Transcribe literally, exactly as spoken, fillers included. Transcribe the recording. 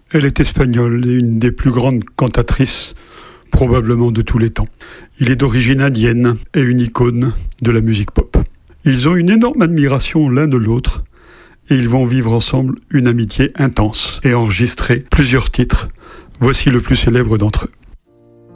Elle est espagnole et une des plus grandes cantatrices probablement de tous les temps. Il est d'origine indienne et une icône de la musique pop. Ils ont une énorme admiration l'un de l'autre et ils vont vivre ensemble une amitié intense et enregistrer plusieurs titres. Voici le plus célèbre d'entre eux.